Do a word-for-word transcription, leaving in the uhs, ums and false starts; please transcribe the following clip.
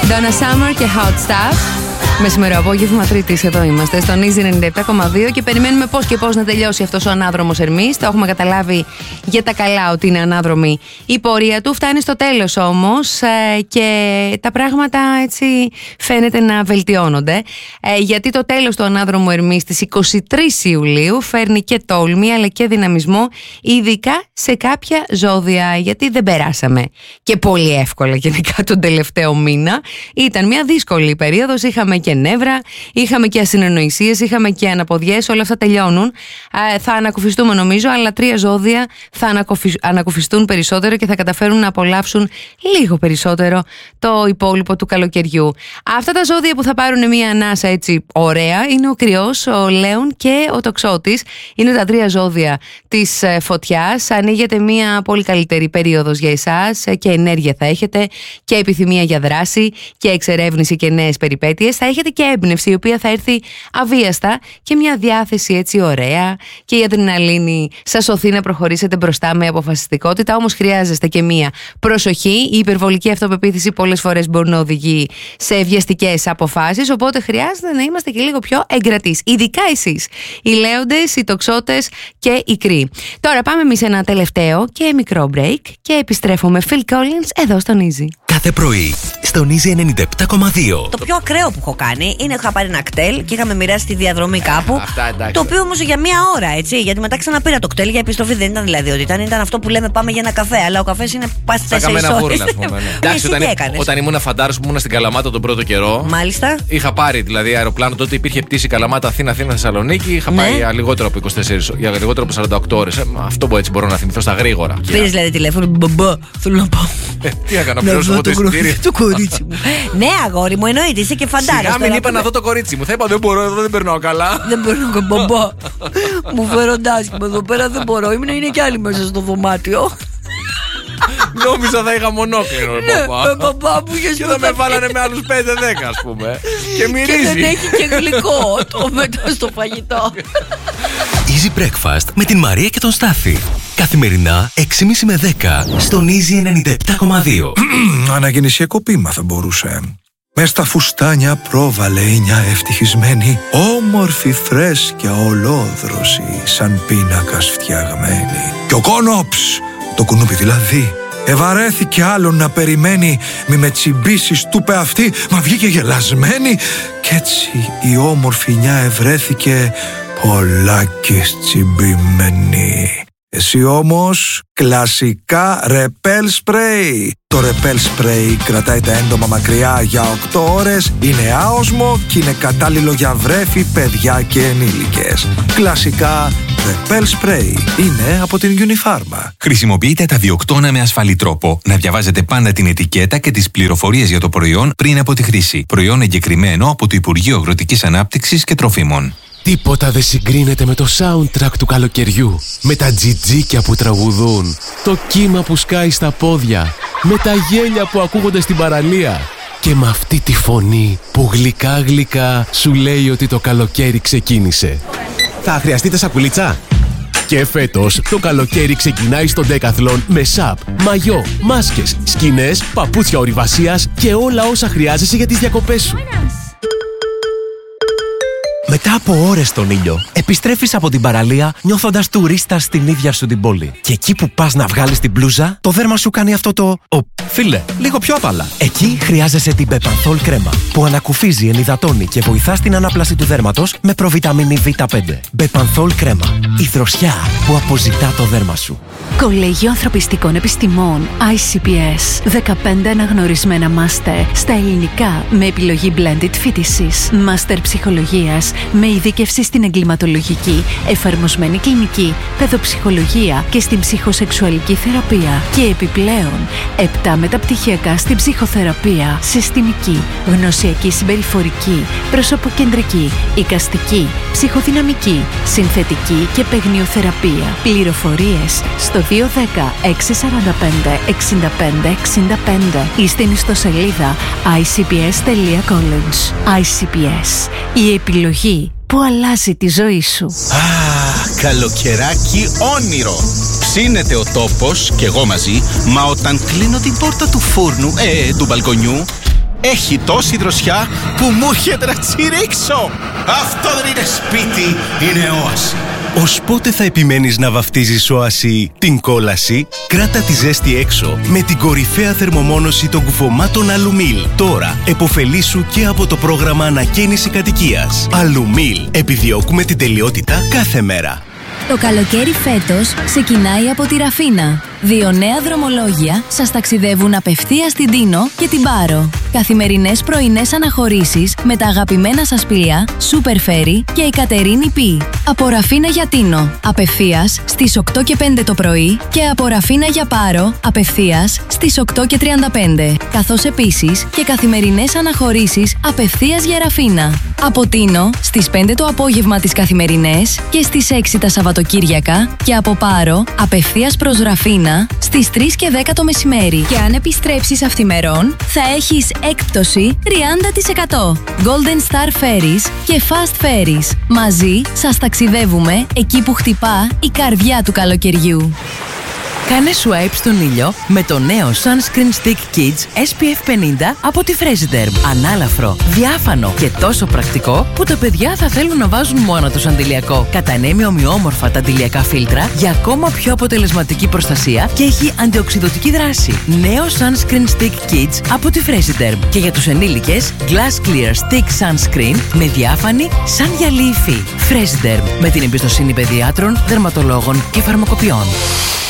Donna Summer και Hot Stuff. Μεσημερό απόγευμα Τρίτης, εδώ είμαστε στον Easy ενενήντα επτά κόμμα δύο και περιμένουμε πώς και πώς να τελειώσει αυτός ο ανάδρομος Ερμής. Το έχουμε καταλάβει για τα καλά ότι είναι ανάδρομη η πορεία του. Φτάνει στο τέλος όμως ε, και τα πράγματα έτσι φαίνεται να βελτιώνονται. Ε, γιατί το τέλος του ανάδρομου Ερμής στις είκοσι τρεις Ιουλίου φέρνει και τόλμη αλλά και δυναμισμό, ειδικά σε κάποια ζώδια. Γιατί δεν περάσαμε και πολύ εύκολα γενικά τον τελευταίο μήνα. Ήταν μια δύσκολη περίοδος. Είχαμε και νεύρα, είχαμε και ασυνεννοησίες, είχαμε και αναποδιές, όλα αυτά τελειώνουν. Ε, θα ανακουφιστούμε νομίζω, αλλά τρία ζώδια θα ανακουφι... ανακουφιστούν περισσότερο και θα καταφέρουν να απολαύσουν λίγο περισσότερο το υπόλοιπο του καλοκαιριού. Αυτά τα ζώδια που θα πάρουν μια ανάσα έτσι ωραία είναι ο Κρυός, ο Λέων και ο Τοξότης. Είναι τα τρία ζώδια της φωτιάς. Ανοίγεται μια πολύ καλύτερη περίοδος για εσάς και ενέργεια θα έχετε και επιθυμία για δράση και εξερεύνηση και νέες περιπέτειες. Θα έχετε και έμπνευση η οποία θα έρθει αβίαστα και μια διάθεση έτσι ωραία και η αδρεναλίνη σας σωθεί να προχωρήσετε μπροστά με αποφασιστικότητα. Όμως χρειάζεστε και μια προσοχή. Η υπερβολική αυτοπεποίθηση πολλές φορές μπορεί να οδηγεί σε βιαστικές αποφάσεις, οπότε χρειάζεται να είμαστε και λίγο πιο εγκρατείς. Ειδικά εσείς, οι Λέοντες, οι Τοξότες και οι Κρύοι. Τώρα πάμε εμείς ένα τελευταίο και μικρό break και επιστρέφουμε Phil Collins εδώ στον Easy. Κάθε πρωί στον Easy ενενήντα επτά κόμμα δύο. Το πιο ακραίο που έχω κάνει είναι είχα πάρει ένα κτέλ και είχαμε μοιράσει τη διαδρομή κάπου. Αυτά, εντάξει. Το οποίο όμως για μία ώρα, έτσι. Γιατί μετά ξαναπήρα το κτέλ για επιστροφή. Δεν ήταν δηλαδή ότι ήταν, ήταν αυτό που λέμε πάμε για ένα καφέ. Αλλά ο καφές είναι πάση τέσσερις ώρες. Εντάξει, όταν, όταν ήμουν φαντάρος που ήμουν στην Καλαμάτα τον πρώτο καιρό. Μάλιστα. Είχα πάρει δηλαδή αεροπλάνο, τότε υπήρχε πτήση Καλαμάτα Αθήνα, Αθήνα Θεσσαλονίκη. Είχα Ναι. πάει για λιγότερο από είκοσι τέσσερις, για λιγότερο από σαράντα οκτώ ώρες. Ε, αυτό που έτσι μπορώ να θυμηθώ στα γρήγορα. Πήρες δηλαδή τηλέφωνο, μπαμπά, θέλω να πάω. Ε, τι έκανα, πληρώσω εγώ το εισιτήριο. Το κορίτσι μου. Ναι, αγόρι μου, εννοείται, είσαι και φαντάρος. Σιγά μην είπα να δω το κορίτσι μου. Θα είπα δεν μπορώ, εδώ δεν περνάω καλά. Δεν περνάω καλά, μπαμπά. Μου φέρονται άσχημα εδώ πέρα, δεν μπορώ. Ήμουν, είναι κι άλλοι μέσα στο δωμάτιο. Νόμιζα θα είχα μονόκλινο, ρε Ναι, παπά. ε, παπά μου είχε Και θα με βάλανε με άλλους πέντε δέκα, ας πούμε. Και Και δεν μυρίζει. έχει και γλυκό το μετά στο φαγητό. Easy Breakfast με την Μαρία και τον Στάθη. Καθημερινά έξι και μισή με δέκα στον Easy ενενήντα επτά κόμμα δύο. Αναγεννησιακό πείμα θα μπορούσε. Μες στα φουστάνια πρόβαλε η μια ευτυχισμένη, όμορφη, φρέσκια, ολόδρωση, σαν πίνακας φτιαγμένη. Και ο Κόνοψ, το κουνούπι δηλαδή, ευαρέθηκε άλλον να περιμένει. Μη με τσιμπήσεις, του είπε αυτή, μα βγήκε γελασμένη. Κι έτσι η όμορφη νιά ευρέθηκε πολλάκις τσιμπημένη. Εσύ όμως κλασικά ρεπέλ σπρέι. Το ρεπέλ σπρέι κρατάει τα έντομα μακριά για οκτώ ώρες, είναι άοσμο και είναι κατάλληλο για βρέφη, παιδιά και ενήλικες. Κλασικά ρεπέλ σπρέι είναι από την Unifarma. Χρησιμοποιείτε τα βιοκτώνα με ασφαλή τρόπο. Να διαβάζετε πάντα την ετικέτα και τις πληροφορίες για το προϊόν πριν από τη χρήση. Προϊόν εγκεκριμένο από το Υπουργείο Αγροτικής Ανάπτυξης και Τροφίμων. Τίποτα δεν συγκρίνεται με το soundtrack του καλοκαιριού. Με τα τζιτζίκια που τραγουδούν, το κύμα που σκάει στα πόδια, με τα γέλια που ακούγονται στην παραλία και με αυτή τη φωνή που γλυκά γλυκά σου λέει ότι το καλοκαίρι ξεκίνησε. Θα χρειαστείτε σακουλίτσα? Και φέτος το καλοκαίρι ξεκινάει στο Decathlon με σαπ, μαγιό, μάσκες, σκηνές, παπούτσια ορειβασίας και όλα όσα χρειάζεσαι για τις διακοπές σου. Μετά από ώρες στον ήλιο, επιστρέφεις από την παραλία νιώθοντας τουρίστας στην ίδια σου την πόλη. Και εκεί που πας να βγάλεις την μπλούζα, το δέρμα σου κάνει αυτό το «Ω, φίλε, λίγο πιο απαλά». Εκεί χρειάζεσαι την Bepanthol κρέμα, που ανακουφίζει, ενυδατώνει και βοηθά στην ανάπλαση του δέρματος με προβιταμίνη βι πέντε. Bepanthol κρέμα, η δροσιά που αποζητά το δέρμα σου. Κολέγιο Ανθρωπιστικών Επιστημών άι σι πι ες. δεκαπέντε αναγνωρισμένα μάστερ στα ελληνικά με επιλογή blended φοιτησης. Μάστερ ψυχολογίας με ειδίκευση στην εγκληματολογική, εφαρμοσμένη κλινική, παιδοψυχολογία και στην ψυχοσεξουαλική θεραπεία. Και επιπλέον, επτά μεταπτυχιακά στην ψυχοθεραπεία, συστημική, γνωσιακή συμπεριφορική, προσωποκεντρική, εικαστική, ψυχοδυναμική, συνθετική και παιγνιοθεραπεία. Πληροφορίες στο δύο ένα μηδέν έξι τέσσερα πέντε έξι πέντε έξι πέντε ή στην ιστοσελίδα άι σι πι ες τελεία college. άι σι πι ες. Η επιλογή που αλλάζει τη ζωή σου. Α, καλοκαιράκι όνειρο. Ψήνεται ο τόπος και εγώ μαζί, μα όταν κλείνω την πόρτα του φούρνου, ε, του μπαλκονιού, Έχει τόση δροσιά που μου έρχεται να τσιρίξω. Αυτό δεν είναι σπίτι, είναι όαση. Ως πότε θα επιμένεις να βαφτίζεις όαση την κόλαση? Κράτα τη ζέστη έξω με την κορυφαία θερμομόνωση των κουφωμάτων Αλουμίλ. Τώρα εποφελήσου και από το πρόγραμμα ανακαίνιση κατοικίας. Αλουμίλ. Επιδιώκουμε την τελειότητα κάθε μέρα. Το καλοκαίρι φέτος ξεκινάει από τη Ραφίνα. Δύο νέα δρομολόγια σας ταξιδεύουν απευθείας στην Τίνο και την Πάρο. Καθημερινές πρωινές αναχωρήσεις με τα αγαπημένα σας πλοία Super Ferry και η Κατερίνη Πι. Από Ραφίνα για Τίνο, απευθείας στις οκτώ και πέντε το πρωί και από Ραφίνα για Πάρο, απευθείας στις οκτώ και τριάντα πέντε. Καθώς επίσης και καθημερινές αναχωρήσεις απευθείας για Ραφίνα. Από Τίνο στις πέντε το απόγευμα τις καθημερινές και στις έξι τα Σαββατοκύριακα και από Πάρο απευθείας προς Ραφίνα στις τρεις και δέκα το μεσημέρι. Και αν επιστρέψεις αυθημερών θα έχεις έκπτωση τριάντα τοις εκατό. Golden Star Ferries και Fast Ferries. Μαζί σας ταξιδεύουμε εκεί που χτυπά η καρδιά του καλοκαιριού. Κάνε swipe στον ήλιο με το νέο Sunscreen Stick Kids ες πι εφ πενήντα από τη Fresiderm. Ανάλαφρο, διάφανο και τόσο πρακτικό που τα παιδιά θα θέλουν να βάζουν μόνο τους αντιλιακό. Κατανέμει ομοιόμορφα τα αντιλιακά φίλτρα για ακόμα πιο αποτελεσματική προστασία και έχει αντιοξυδωτική δράση. Νέο Sunscreen Stick Kids από τη Fresiderm. Και για τους ενήλικες, Glass Clear Stick Sunscreen με διάφανη σαν γυαλί υφή. Fresiderm, με την εμπιστοσύνη παιδιάτρων, δερματολόγων και φαρμακοποιών.